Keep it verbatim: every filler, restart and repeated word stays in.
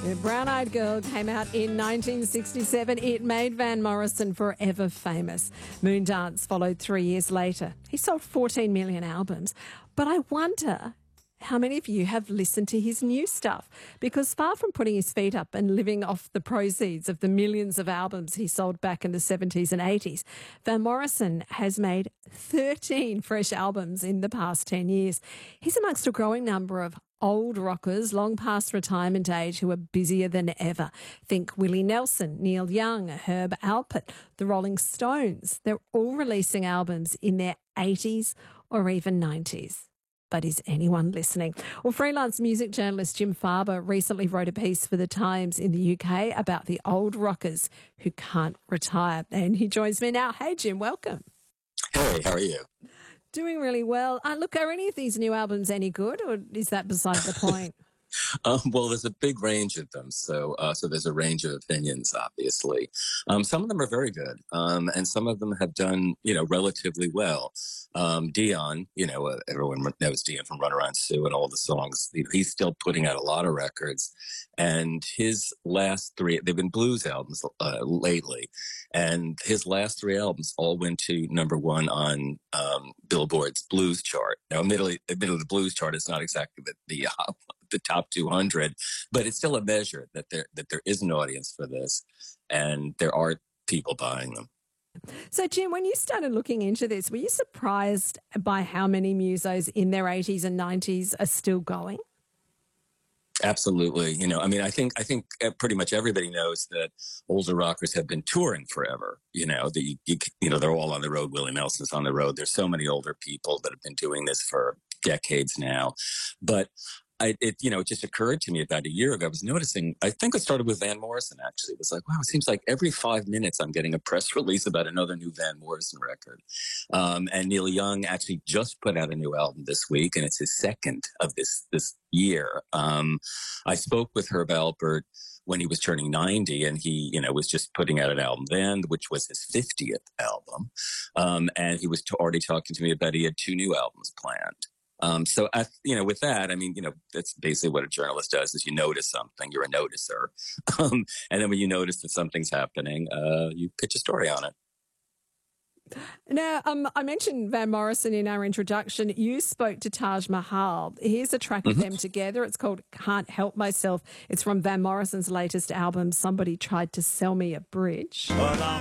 Brown Eyed Girl came out in nineteen sixty-seven. It made Van Morrison forever famous. Moondance followed three years later. He sold fourteen million albums. But I wonder how many of you have listened to his new stuff? Because far from putting his feet up and living off the proceeds of the millions of albums he sold back in the seventies and eighties, Van Morrison has made thirteen fresh albums in the past ten years. He's amongst a growing number of old rockers, long past retirement age, who are busier than ever. Think Willie Nelson, Neil Young, Herb Alpert, the Rolling Stones. They're all releasing albums in their eighties or even nineties. But is anyone listening? Well, freelance music journalist Jim Faber recently wrote a piece for The Times in the U K about the old rockers who can't retire. And he joins me now. Hey, Jim, welcome. Hey, how are you? Doing really well. Uh, look, are any of these new albums any good, or is that beside the point? Um, well, there's a big range of them, so uh, so there's a range of opinions, obviously. Um, some of them are very good, um, and some of them have done, you know, relatively well. Um, Dion, you know, uh, everyone knows Dion from Run Around Sue and all the songs. He's still putting out a lot of records, and his last three, they've been blues albums uh, lately, and his last three albums all went to number one on um, Billboard's blues chart. Now, admittedly, admittedly, the blues chart is not exactly the, the uh, the top two hundred, but it's still a measure that there that there is an audience for this, and there are people buying them. So, Jim, when you started looking into this, were you surprised by how many musos in their eighties and nineties are still going? Absolutely. You know, I mean, I think I think pretty much everybody knows that older rockers have been touring forever. You know, that you, you, you know, they're all on the road. Willie Nelson's on the road. There's so many older people that have been doing this for decades now, but I, it, you know, it just occurred to me about a year ago. I was noticing, I think it started with Van Morrison, actually. It was like, wow, it seems like every five minutes I'm getting a press release about another new Van Morrison record. Um, and Neil Young actually just put out a new album this week, and it's his second of this, this year. Um, I spoke with Herb Alpert when he was turning ninety, and he, you know, was just putting out an album then, which was his fiftieth album. Um, and he was t- already talking to me about he had two new albums planned. Um, so, I, you know, with that, I mean, you know, that's basically what a journalist does is you notice something, you're a noticer. Um, and then when you notice that something's happening, uh, you pitch a story on it. Now, um, I mentioned Van Morrison in our introduction. You spoke to Taj Mahal. Here's a track Mm-hmm. of them together. It's called Can't Help Myself. It's from Van Morrison's latest album, Somebody Tried to Sell Me a Bridge.